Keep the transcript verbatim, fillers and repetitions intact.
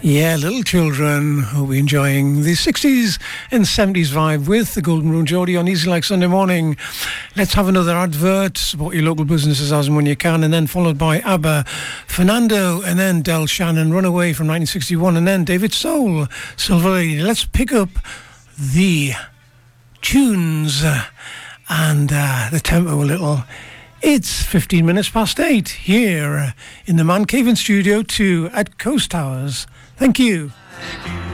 Yeah, little children who'll be enjoying the sixties and seventies vibe with the Golden Rune Geordie on Easy Like Sunday Morning. Let's have another advert, support your local businesses as and when you can, and then followed by ABBA, Fernando, and then Del Shannon, Runaway from nineteen sixty-one, and then David Soul, Silver Lady. Let's pick up the tunes and uh, the tempo a little. It's fifteen minutes past eight here in the Man Cave in Studio two at Coast Towers. Thank you.